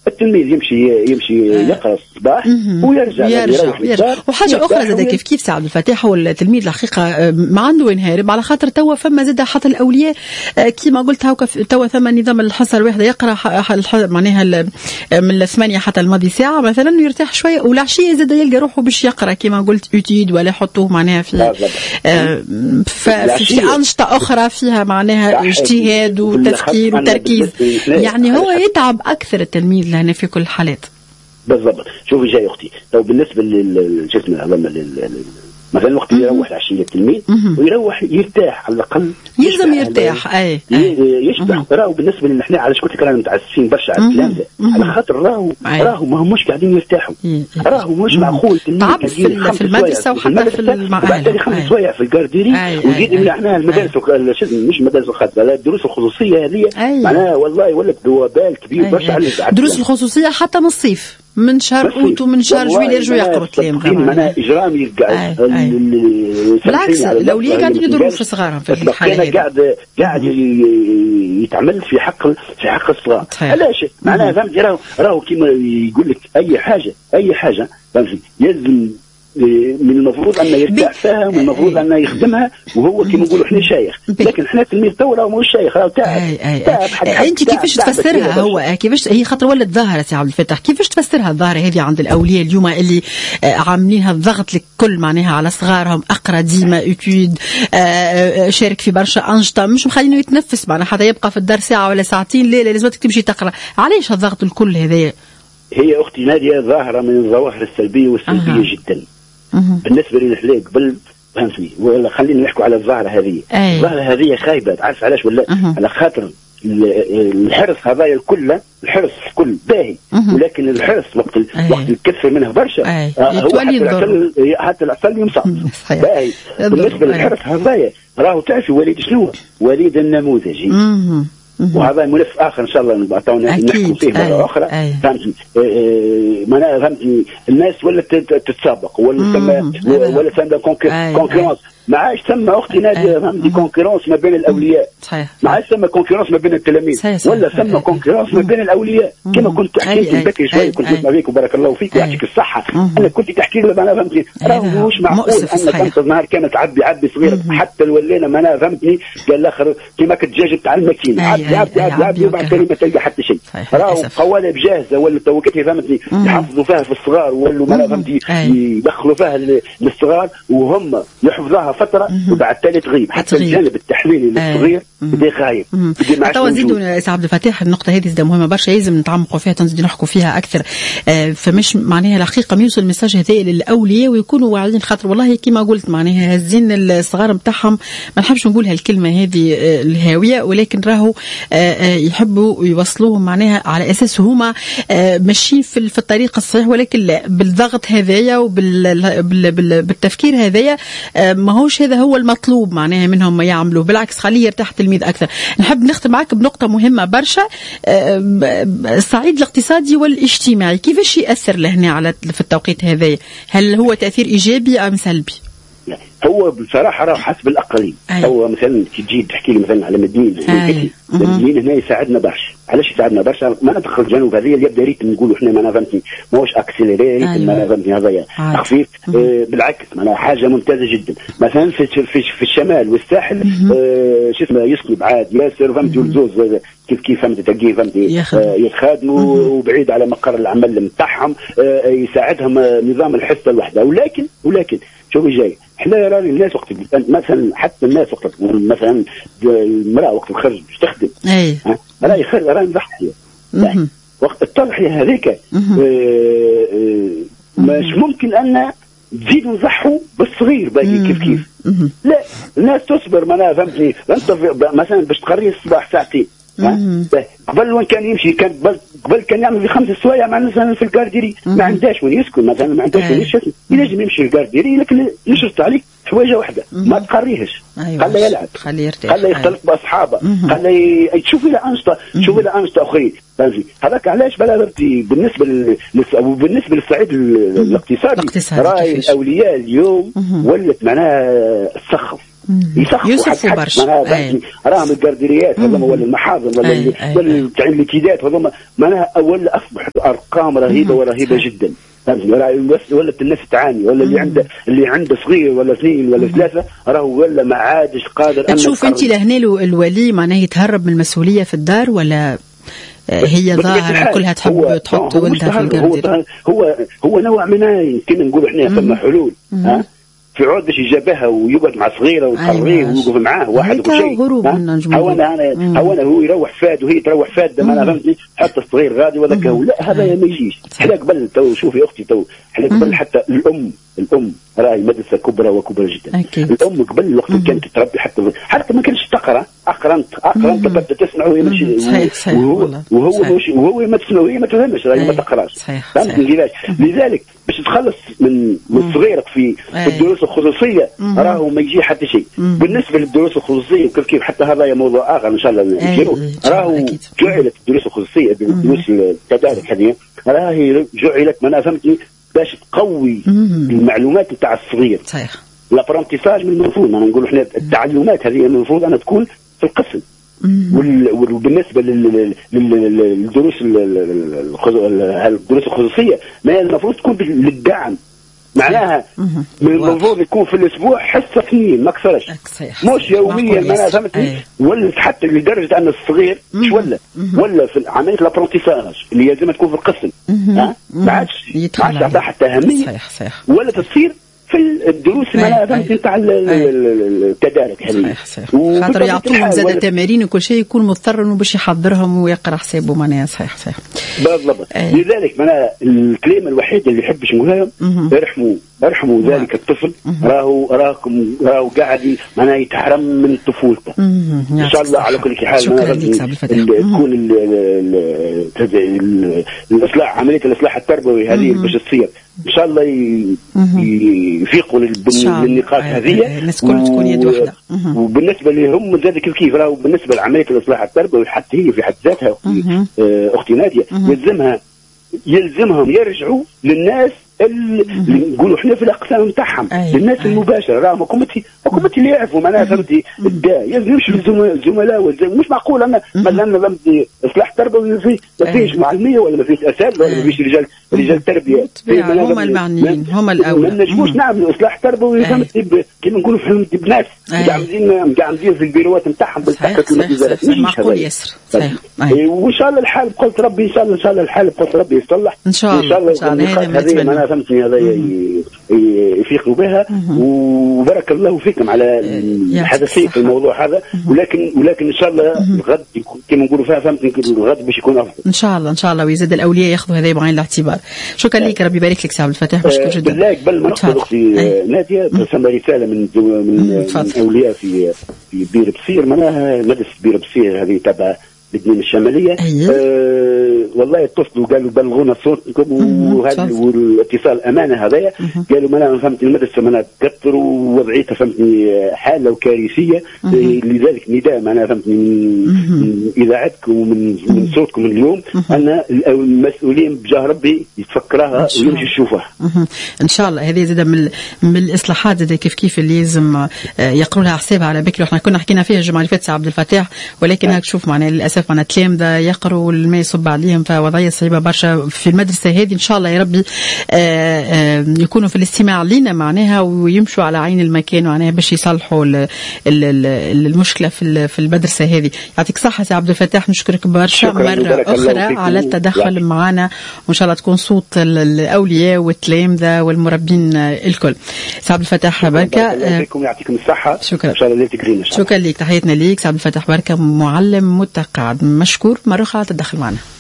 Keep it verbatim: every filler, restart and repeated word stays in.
التلميذ يمشي يمشي يقرا الصباح ويرجع يرجع, يرجع. وحاجه اخرى زاد كيف كيف سعد الفتاح هو التلميذ الحقيقه ما عنده وين هارب، على خاطر توا فما زاد حتى الاولياء كيما قلت هاكا توا ثم نظام الحصه الواحده يقرا معناها من الثمانيه حتى الماضي ساعه مثلا ويرتاح شويه، والعشيه زاد يلقى روحه باش يقرا كيما قلت يوتيد ولا يحطوه معناها في في انشطه اخرى فيها معناها اجتهاد وتفكير وتركيز، يعني هو يتعب اكثر التلميذ لهنا في كل الحالات. بالضبط. شوفي جاي اختي لو بالنسبه للجسم هذا مثلا وقت يروح العشيه التلميذ ويروح يرتاح على الاقل يلزم يرتاح اي يشبع. راهو بالنسبه لنا احنا علاش قلت لك رانا متعسفين برشا على الكلام على خاطر راهو راهو ما هموش قاعدين يرتاحوا، راهو مش معقول تعب في المدرسه وحتى في المعاهد خمس سوايع في الكارديري وزيد من احنا المدارس مش المدارس الخاصه لا الدروس الخصوصيه هذه معناها والله ولات بوابال كبير برشا على الدروس الخصوصيه حتى من الصيف من شهر اوت ومن شهر جويلية يرجعوا يقروا كلام معناها اجرام يقعد بالعكس الاولياء قاعدين يضربوا في صغارهم في الحاله هذه قاعد قاعد يتعمل في حق في حق الصغار. علاش معناها فهمتي راهو راهو كيما يقول لك اي حاجه اي حاجه فهمتي يلزم من المفروض أنه يرتاح فيها ومن المفروض أنه يخدمها وهو كما نقولوا إحنا شيخ، لكن إحنا تلميذ تو راهو مش شيخ راهو تعب. أنت كيفاش تفسرها هو كيفاش هي خاطر ولد ظاهرة سي عبد الفتاح كيفاش تفسرها الظاهرة هذه عند الأولياء اليوم اللي عاملينها الضغط للكل معناها على صغارهم أقرأ ديما أتيود شارك في برشا أنشطة مش مخلينه يتنفس معناها حتى يبقى في الدار ساعة ولا ساعتين لا لازمك تمشي تقرأ، علاش الضغط الكل هذا؟ هي أختي نادية ظاهرة من الظواهر السلبية والسلبية أه. جدا. بالنسبه لي نحن قبل فهمتني ولا خلينا نحكوا على الظاهره هذه. الظاهره هذه خايبه تعرف علاش ولا أه. على خاطر الحرص هذايا الكل الحرص الكل باهي ولكن الحرص وقت أيه. وقت الكثر منه برشا أيه. هو حتى العسل حتى العسل يمصع باهي. بالنسبه للحرص هذايا راهو تعرفي وليد شنو وليد النموذجي وهذا ملف اخر ان شاء الله نعطيونا نحكوا فيه مره اخرى. فهمتني معناها فهمتني الناس ولا تتسابق ولا ثم ولا ثم كونكورونس ما عادش ثم اختي ناديه فهمتي كونكورونس ما بين الاولياء ما عادش ثم كونكورونس ما بين التلاميذ ولا ثم كونكورونس ما بين الاولياء كما كنت حكيت بكري شوي كنت نسمع فيك وبارك الله فيك ويعطيك الصحه. انا كنت تحكي لي معناها فهمتني راهو مش معقول انك انت النهار كانت تعبي عبي صغيره حتى الولينا معناها فهمتني قال الاخر كيما كالدجاج بتاع الماكينه عبي عبي عبي عبي وبعد ذلك ما تلقى حتى شيء. راهو قوالب جاهزه ولا توكتي فهمتني يحفظوا فيها في الصغار ولا معناها فهمتي يدخلوا فيها للصغار وهم يحفظوها فتره وبعد ذلك تغيب حتى الجانب التحليلي للصغير بدا غايب. تو نزيدوا سي عبد الفتاح النقطه هذه زاد مهمه برشا لازم نتعمقوا فيها تنزيد نحكوا فيها اكثر. آه فمش معناها الحقيقه يوصل المساج هذا للاولياء ويكونوا واعيين خاطر والله كما قلت معناها هزين الصغار نتاعهم ما نحبش نقولها الكلمه هذه آه الهاويه ولكن راهو آه يحبوا يوصلوهم معناها على اساس هما آه ماشيين في, في الطريق الصحيح ولكن لا بالضغط هذايا وبالتفكير هذايا آه ماهوش هذا هو المطلوب معناها منهم ما يعملوه بالعكس خليه يرتاح التلميذ اكثر. نحب نختم معك بنقطه مهمه برشا الصعيد الاقتصادي والاجتماعي كيفاش ياثر لهنا على في التوقيت هذا؟ هل هو تاثير ايجابي ام سلبي؟ هو بصراحه راه حسب الاقاليم. هو مثلا كي تجي تحكي لي مثلا على مدينه مدينه هنا يساعدنا برشا. علاش يساعدنا برشا؟ ما ندخل الجنوب هذه اللي يبدا ريت نقولوا احنا ما فهمتني ماهوش اكسليري ما فهمتني هذايا خفيف آه بالعكس معناها حاجه ممتازه جدا. مثلا في في, في الشمال والساحل آه شو اسمه يسكن بعاد ياسر فهمتي والزوز كيف كيف فهمتي تلقيه فهمتي آه يتخادموا وبعيد على مقر العمل نتاعهم آه يساعدهم آه نظام الحصه الوحده. ولكن ولكن شوفي جاي احنا راني الناس وقت مثلا حتى الناس وقت مثلا المراه وقت الخرج باش تخدم اي راهي خرج راهي ضحيه وقت التضحيه هذيك اه اه مش ممكن ان تزيدوا نضحوا بالصغير باقي كيف كيف لا الناس تصبر معناها فهمتني انت مثلا باش تقري الصباح ساعتين قبل وين كان يمشي كان قبل كان يعمل في خمس سوايع مع مثلا في الكارديري ما عندهاش وين يسكن مثلا ما عندهاش وين يسكن ينجم يمشي الكارديري لكن يشرط عليك حوايجه واحده ما تقريهش خليه يلعب خليه يرتاح خليه يختلط باصحابه خليه تشوفي له انشطه تشوفي له انشطه اخرين فهمتي هذاك علاش بلغتي بالنسبه لل... وبالنسبه للصعيد الاقتصادي راي الاولياء اليوم ولت معناها السخف يصفوا برشا راهم الجارديريات هذوما ولا المحاضن ولا ولا تاع الاتيدات هذوما معناها ولا اصبحت ارقام رهيبه ورهيبه جدا. ولا الناس تعاني ولا اللي عنده اللي عنده صغير ولا اثنين ولا ثلاثه راهو ولا ما عادش قادر. تشوف انت لهنا الولي معناه يتهرب من المسؤوليه في الدار ولا هي ظاهره كلها تحب تحط ولدها في الجاردير؟ هو هو نوع من يمكن نقول احنا ثم حلول ها في عود باش يجابها ويقعد مع صغيره ويقريه ويوقف معاه واحد وكل شيء. هو انا انا هو انا هو يروح فاد وهي تروح فاد ما انا فهمتني حتى الصغير غادي ولا كهو لا هذا ما يجيش. احنا قبل تو شوفي اختي تو احنا قبل حتى الام الام راهي مدرسه كبرى وكبرى جدا. أكيد. الام قبل الوقت كانت تربي حتى حتى ما كانش تقرا اقرنت اقرنت تبدا تسمع وهي ماشي وهو وهو وهو ما تسمع وهي ما تفهمش راهي ما تقراش. فهمتني كيفاش؟ لذلك باش تخلص من من صغيرك في, في الدروس الخصوصيه راهو ما يجي حتى شيء. بالنسبه للدروس الخصوصيه وكيف كيف حتى هذا موضوع اخر ان شاء الله نجيبه. راهو جعلت الدروس الخصوصيه دروس التدارك هذه راهي جعلت ما انا فهمتني باش تقوي المعلومات نتاع الصغير. صحيح. الابرنتيساج من المفروض انا نقول احنا التعلمات هذه من المفروض انها تكون في القسم. وبالنسبه للدروس الدروس الخصوصيه ما المفروض تكون للدعم معناها من المفروض يكون في الاسبوع حصه اثنين ما اكثرش مش يوميا ما انا فهمتني. ولا حتى لدرجه ان الصغير مش ولا ولا في عمليه الابرنتيساج اللي لازم تكون في القسم ها ما عادش ما عادش تعطيها حتى اهميه ولا تصير في الدروس ما فهمت نتاع التدارك هذه. خاطر يعطوهم زاد تمارين وكل شيء يكون مضطر انه باش يحضرهم ويقرا حسابه معناها. صحيح صحيح بالضبط. لذلك معناها الكلمه الوحيده اللي نحبش نقولها ارحموا ارحموا ذلك الطفل راهو راكم راهو قاعد معناها يتحرم من طفولته. ان شاء الله على كل حال تكون الاصلاح عمليه الاصلاح التربوي هذه باش تصير ان شاء الله يفيقوا للنقاط هذه الناس كلها تكون يد واحده. وبالنسبه لهم زاد كيف كيف راهو بالنسبه لعمليه الاصلاح التربوي حتى هي في حد ذاتها اختي ناديه يلزمها يلزمهم يرجعوا للناس اللي نقولوا احنا في الاقسام نتاعهم للناس المباشره راهم حكومتي حكومتي اللي يعرفوا معناها فهمتي الداء يمشي للزملاء مش معقول انا مثلا فهمتي اصلاح تربوي في ما فيش معلميه ولا ما فيش اساتذه ولا ما فيش رجال رجال تربيه هم المعنيين هم الاولى. ما نجموش نعملوا اصلاح تربوي فهمتي كيما نقولوا فهمتي بناس قاعدين قاعدين في البيروات نتاعهم بالتحقيق معقول يسر. وان شاء الله الحال بقولت ربي ان شاء الله ان شاء الله الحال بقولت ربي يصلح ان شاء الله ان شاء الله هذا فهمتني هذا يفيقوا بها. وبارك الله فيكم على الحدثيه في الموضوع هذا ولكن ولكن ان شاء الله الغد كما نقولوا فيها فهمتني الغد باش يكون افضل ان شاء الله ان شاء الله. ويزيد الاولياء ياخذوا هذا بعين الاعتبار. شكرا لك ربي يبارك لك سي عبد الفتاح بشكر جدا. بالله قبل ما ناخذ اختي ناديه بسمى رساله من من الاولياء في في بير بصير معناها مدرسه بير بصير هذه تبع لبنان الشماليه. أيوه. أه والله اتصلوا قالوا بلغونا صوتكم وهذا والاتصال امانه هذايا قالوا ما انا فهمت المدرسه ما انا تكثر ووضعيتها فهمتني حاله وكارثيه. لذلك نداء ما انا فهمتني من اذاعتكم ومن من صوتكم اليوم ان المسؤولين بجاه ربي يتفكروها ويمشي يشوفوها ان شاء الله. هذه زاد من من الاصلاحات زاد كيف كيف اللي لازم يقروا لها حسابها على بكري. احنا كنا حكينا فيها الجمعه اللي فاتت عبد الفتاح ولكن هاك شوف معنا للاسف معنا تلامذه يقروا والماء يصب عليهم فوضعيه صعيبه برشا في المدرسه هذه. ان شاء الله يا ربي آآ آآ يكونوا في الاستماع لنا معناها ويمشوا على عين المكان معناها باش يصلحوا ال ال ال المشكله في في المدرسه هذه. يعطيك الصحه سي عبد الفتاح نشكرك برشا مره اخرى على التدخل معنا وان شاء الله تكون صوت الاولياء والتلامذه والمربين الكل. سي عبد الفتاح بركه يعطيكم الصحه. شكرا ان شاء الله ليلتك زينه. شكرا لك تحياتنا ليك سي عبد الفتاح بركه معلم متقاعد مشكور مره اخرى على التدخل معنا.